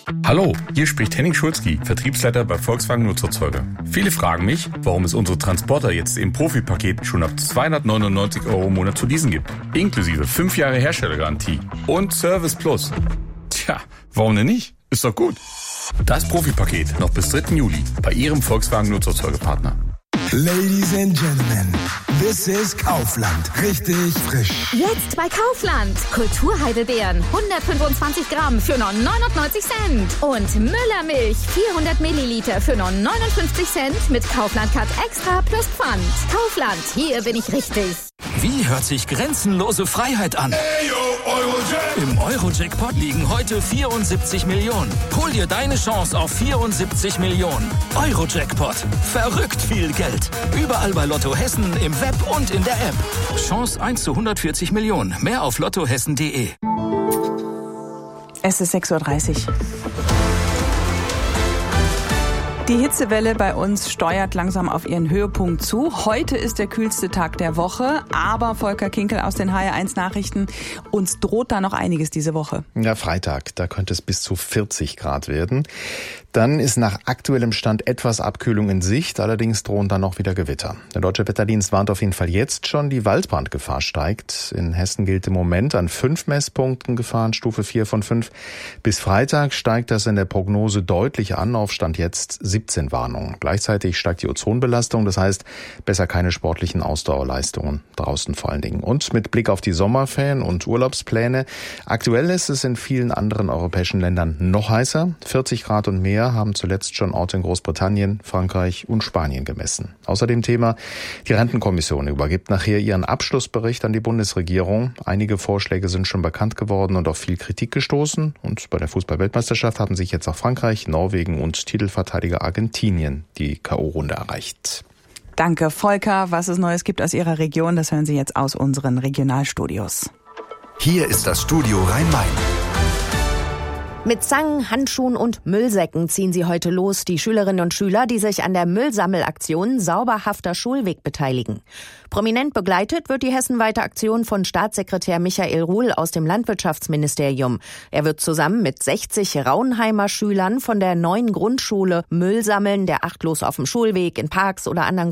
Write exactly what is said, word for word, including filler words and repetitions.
Hallo, hier spricht Henning Schulzki, Vertriebsleiter bei Volkswagen Nutzfahrzeuge. Viele fragen mich, warum es unsere Transporter jetzt im Profipaket schon ab zweihundertneunundneunzig Euro im Monat zu leasen gibt. Inklusive fünf Jahre Herstellergarantie und Service Plus. Tja, warum denn nicht? Ist doch gut. Das Profipaket noch bis dritten Juli bei Ihrem Volkswagen Nutzfahrzeugepartner. Ladies and Gentlemen, this is Kaufland. Richtig frisch. Jetzt bei Kaufland. Kulturheidelbeeren hundertfünfundzwanzig Gramm für nur neunundneunzig Cent. Und Müllermilch vierhundert Milliliter für nur neunundfünfzig Cent mit Kaufland Cut Extra plus Pfand. Kaufland, hier bin ich richtig. Wie hört sich grenzenlose Freiheit an? Im Euro-Jackpot liegen heute vierundsiebzig Millionen. Hol dir deine Chance auf vierundsiebzig Millionen. Euro-Jackpot. Verrückt viel Geld. Überall bei Lotto Hessen, im Web und in der App. Chance eins zu hundertvierzig Millionen. Mehr auf lottohessen punkt de. Es ist sechs Uhr dreißig. Die Hitzewelle bei uns steuert langsam auf ihren Höhepunkt zu. Heute ist der kühlste Tag der Woche, aber Volker Kinkel aus den H R eins Nachrichten, uns droht da noch einiges diese Woche. Ja, Freitag, da könnte es bis zu vierzig Grad werden. Dann ist nach aktuellem Stand etwas Abkühlung in Sicht, allerdings drohen dann noch wieder Gewitter. Der Deutsche Wetterdienst warnt auf jeden Fall jetzt schon, die Waldbrandgefahr steigt. In Hessen gilt im Moment an fünf Messpunkten Gefahrenstufe vier von fünf. Bis Freitag steigt das in der Prognose deutlich an, auf Stand jetzt siebzehn Warnungen. Gleichzeitig steigt die Ozonbelastung, das heißt besser keine sportlichen Ausdauerleistungen, draußen vor allen Dingen. Und mit Blick auf die Sommerferien und Urlaubspläne, aktuell ist es in vielen anderen europäischen Ländern noch heißer. vierzig Grad und mehr haben zuletzt schon Orte in Großbritannien, Frankreich und Spanien gemessen. Außerdem Thema, die Rentenkommission übergibt nachher ihren Abschlussbericht an die Bundesregierung. Einige Vorschläge sind schon bekannt geworden und auf viel Kritik gestoßen. Und bei der Fußball-Weltmeisterschaft haben sich jetzt auch Frankreich, Norwegen und Titelverteidiger Argentinien die K O-Runde erreicht. Danke, Volker. Was es Neues gibt aus Ihrer Region, das hören Sie jetzt aus unseren Regionalstudios. Hier ist das Studio Rhein-Main. Mit Zangen, Handschuhen und Müllsäcken ziehen sie heute los, die Schülerinnen und Schüler, die sich an der Müllsammelaktion Sauberhafter Schulweg beteiligen. Prominent begleitet wird die hessenweite Aktion von Staatssekretär Michael Ruhl aus dem Landwirtschaftsministerium. Er wird zusammen mit sechzig Rauenheimer Schülern von der neuen Grundschule Müll sammeln, der achtlos auf dem Schulweg, in Parks oder anderen